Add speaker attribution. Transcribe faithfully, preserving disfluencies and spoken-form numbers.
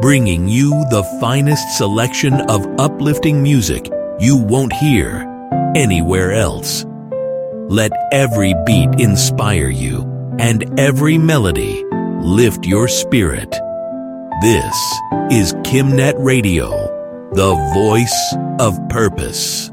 Speaker 1: bringing you the finest selection of uplifting music you won't hear anywhere else. Let every beat inspire you and every melody lift your spirit. This is KimNet Radio, the voice of purpose.